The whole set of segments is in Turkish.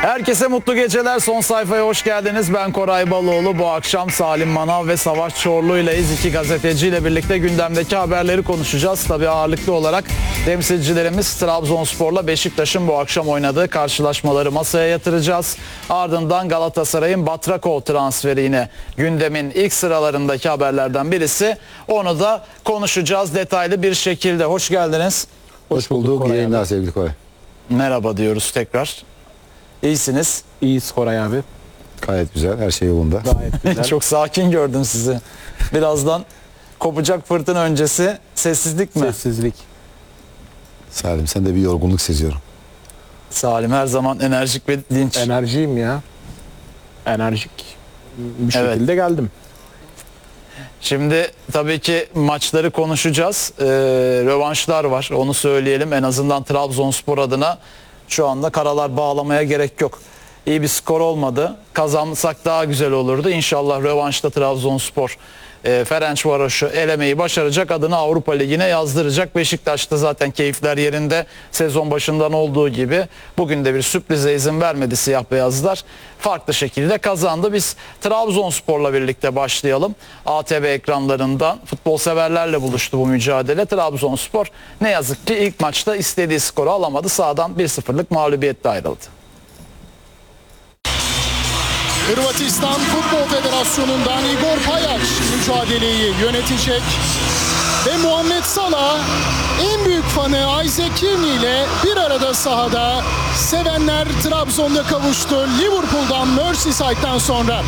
Herkese mutlu geceler. Son sayfaya hoş geldiniz. Ben Koray Baloğlu. Bu akşam Salim Manav ve Savaş Çorlu ile iki gazeteciyle birlikte gündemdeki haberleri konuşacağız. Tabii ağırlıklı olarak temsilcilerimiz Trabzonspor'la Beşiktaş'ın bu akşam oynadığı karşılaşmaları masaya yatıracağız. Ardından Galatasaray'ın Batrakov transferi yine gündemin ilk sıralarındaki haberlerden birisi. Onu da konuşacağız detaylı bir şekilde. Hoş geldiniz. Hoş bulduk. İyi yayınlar sevgili Koray. Merhaba diyoruz tekrar. İyisiniz. İyiyiz Koray abi. Gayet güzel. Her şey yolunda. Gayet güzel. Çok sakin gördüm sizi. Birazdan kopacak fırtına öncesi sessizlik mi? Sessizlik. Salim, sen de bir yorgunluk seziyorum. Salim her zaman enerjik ve dinç. Enerjiyim ya. Enerjik bir Evet. şekilde geldim. Şimdi tabii ki maçları konuşacağız. Rövanşlar var. Onu söyleyelim. En azından Trabzonspor adına şu anda karalar bağlamaya gerek yok. İyi bir skor olmadı. Kazansak daha güzel olurdu. İnşallah rövanşta Trabzonspor Ferencvaros'u elemeyi başaracak. Adını Avrupa Ligi'ne yazdıracak. Beşiktaş'ta zaten keyifler yerinde. Sezon başından olduğu gibi bugün de bir sürprize izin vermedi siyah beyazlar. Farklı şekilde kazandı. Biz Trabzonspor'la birlikte başlayalım. ATV ekranlarından futbol severlerle buluştu bu mücadele. Trabzonspor ne yazık ki ilk maçta istediği skoru alamadı. Sahadan 1-0'lık mağlubiyetle ayrıldı. Hırvatistan Futbol Federasyonu'ndan Igor Pajac mücadeleyi yönetecek. Ve Muhammed Salah en büyük fanı Isaac Kearney ile bir arada sahada. Sevenler Trabzon'da kavuştu Liverpool'dan Merseyside'den sonra.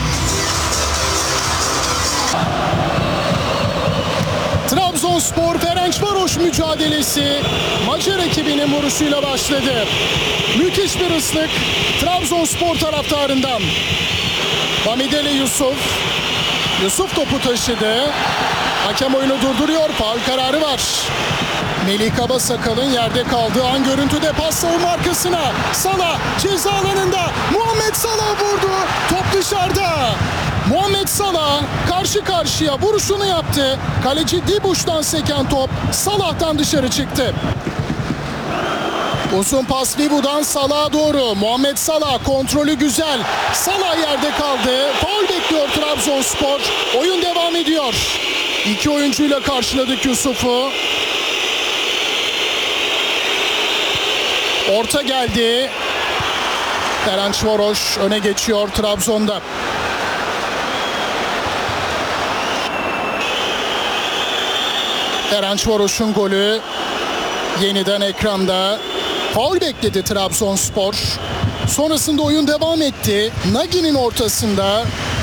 Trabzonspor Ferencvaros mücadelesi Macar ekibinin vuruşuyla başladı. Müthiş bir ıslık Trabzonspor taraftarından. Bamidele Yusuf topu taşıdı. Hakem oyunu durduruyor. Faul kararı var. Melih Kabasakal'ın yerde kaldığı an görüntüde pas savunma arkasına. Salah ceza alanında. Muhammed Salah vurdu. Top dışarıda. Muhammed Salah karşı karşıya vuruşunu yaptı. Kaleci Dibuç'tan seken top Salah'tan dışarı çıktı. Uzun pas Libu'dan Salah'a doğru. Muhammed Salah kontrolü güzel. Salah yerde kaldı. Faul bekliyor Trabzonspor. Oyun devam ediyor. İki oyuncuyla karşıladık Yusuf'u. Orta geldi. Ferencvaros öne geçiyor Trabzon'da. Ferencvaros'un golü yeniden ekranda. Faul bekledi Trabzonspor. Sonrasında oyun devam etti. Nagi'nin ortasında